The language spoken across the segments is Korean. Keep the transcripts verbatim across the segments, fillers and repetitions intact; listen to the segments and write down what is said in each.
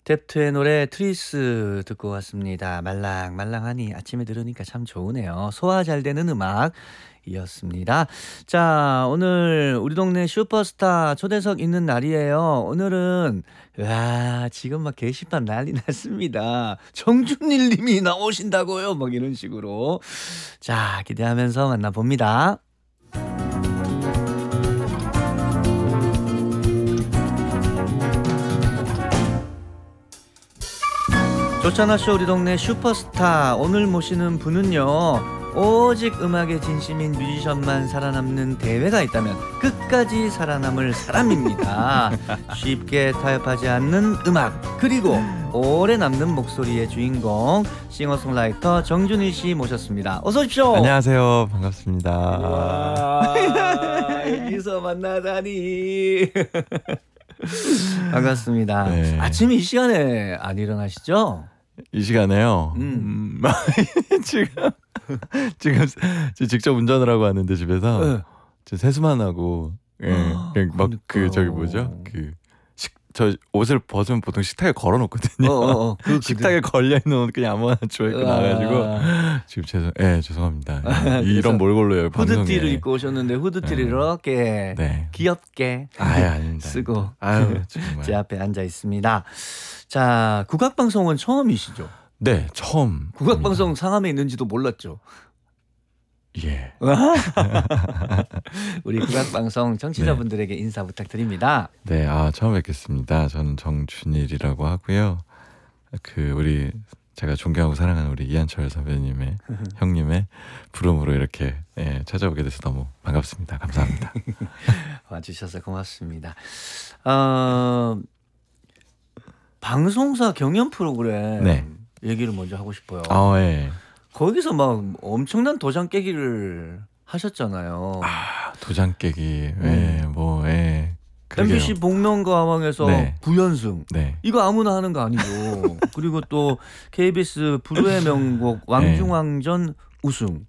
뎁트의 노래 트리스 듣고 왔습니다. 말랑말랑하니 아침에 들으니까 참 좋으네요. 소화 잘 되는 음악이었습니다. 자, 오늘 우리 동네 슈퍼스타 초대석 있는 날이에요. 오늘은 와 지금 막 게시판 난리 났습니다. 정준일 님이 나오신다고요? 막 이런 식으로. 자, 기대하면서 만나봅니다. 좋잖아쇼 우리 동네 슈퍼스타. 오늘 모시는 분은요, 오직 음악에 진심인 뮤지션만 살아남는 대회가 있다면 끝까지 살아남을 사람입니다. 쉽게 타협하지 않는 음악, 그리고 오래 남는 목소리의 주인공 싱어송라이터 정준일 씨 모셨습니다. 어서 오십시오. 안녕하세요. 반갑습니다. 와, 여기서 만나다니. 반갑습니다. 네. 아침에 이 시간에 안 일어나시죠? 이 시간에요. 음. 음, 지금 지금 직접 운전을 하고 왔는데 집에서 네. 저 세수만 하고 예, 아, 그냥 막 그 그러니까요. 저기 뭐죠? 그 식, 저 옷을 벗으면 보통 식탁에 걸어놓거든요. 어, 어, 어. 그, 식탁에 걸려 있는 옷 그냥 아무거나 주워 입고 나가지고 아. 지금 죄송, 예 죄송합니다. 아, 이런 몰골로요 방송에. 후드티를 입고 오셨는데 후드티를 네. 이렇게 네. 귀엽게 아유 아닙니다. 쓰고 아유 정말. 제 앞에 앉아 있습니다. 자, 국악방송은 처음이시죠? 네 처음. 국악방송 상암에 있는지도 몰랐죠? 예. 우리 국악방송 청취자분들에게 네. 인사 부탁드립니다. 네, 아 처음 뵙겠습니다. 저는 정준일이라고 하고요. 그 우리 제가 존경하고 사랑하는 우리 이한철 선배님의 형님의 부름으로 이렇게 예, 찾아오게 돼서 너무 반갑습니다. 감사합니다. 와주셔서 고맙습니다. 어, 방송사 경연 프로그램 네. 얘기를 먼저 하고 싶어요. 아, 예. 거기서 막 엄청난 도장 깨기를 하셨잖아요. 아, 도장 깨기. 예, 뭐 예. 그러게요. 엠비씨 복면가왕에서 네. 구연승. 네. 이거 아무나 하는 거 아니고. 그리고 또 케이비에스 불후의 명곡 왕중왕전 우승.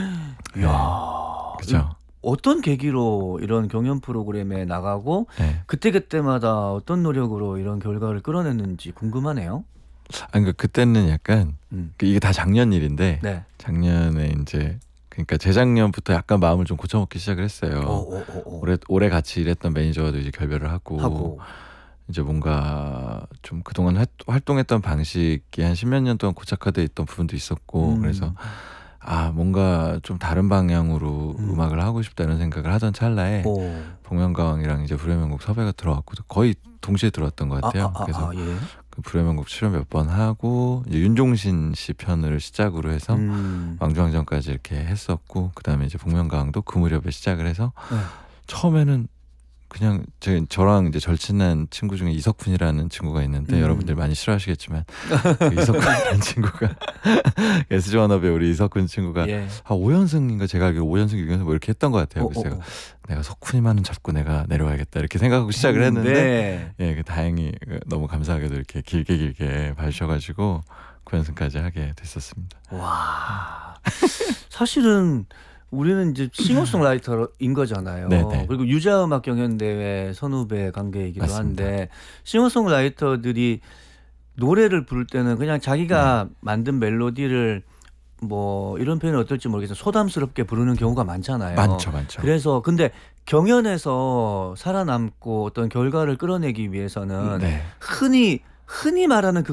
이야. 그렇죠. 어떤 계기로 이런 경연 프로그램에 나가고 네. 그때그때마다 어떤 노력으로 이런 결과를 끌어냈는지 궁금하네요. 아, 그러니까 그때는 약간 음. 이게 다 작년 일인데 네. 작년에 이제 그러니까 재작년부터 약간 마음을 좀 고쳐먹기 시작을 했어요. 오, 오, 오, 오. 올해 올해 같이 일했던 매니저와도 이제 결별을 하고, 하고. 이제 뭔가 좀 그동안 활, 활동했던 방식이 한 십몇 년 동안 고착화돼 있던 부분도 있었고, 음. 그래서 아 뭔가 좀 다른 방향으로 음. 음. 악을 하고 싶다는 생각을 하던 찰나에 오. 복면가왕이랑 이제 불후의 명곡 섭외가 들어왔고 거의 동시에 들어왔던 것 같아요. 아, 아, 아, 그래서 아, 예. 그 불후의 명곡 출연 몇 번 하고 이제 윤종신 씨 편을 시작으로 해서 음. 왕중왕전까지 이렇게 했었고, 그 다음에 이제 복면가왕도 그 무렵에 시작을 해서 네. 처음에는 그냥 제, 저랑 이제 절친한 친구 중에 이석훈이라는 친구가 있는데 음. 여러분들 많이 싫어하시겠지만 그 이석훈이라는 친구가 에스지 워너비의 우리 이석훈 친구가 예. 아 오 연승인가 제가 알기로 오 연승 육 연승 뭐 이렇게 했던 것 같아요. 어, 그래서 어, 제가 어. 내가 석훈이만은 잡고 내가 내려와야겠다 이렇게 생각하고 시작을 했는데 네. 예, 그 다행히 너무 감사하게도 이렇게 길게 길게 봐주셔가지고 구 연승까지 하게 됐었습니다. 와. 사실은 우리는 이제 싱어송라이터인 거잖아요. 네네. 그리고 유자음악 경연대회 선후배 관계이기도 맞습니다. 한데 싱어송라이터들이 노래를 부를 때는 그냥 자기가 네. 만든 멜로디를 뭐 이런 표현이 어떨지 모르겠지만 소담스럽게 부르는 경우가 많잖아요. 많죠, 많죠. 그래서 근데 경연에서 살아남고 어떤 결과를 끌어내기 위해서는 네. 흔히 흔히 말하는 그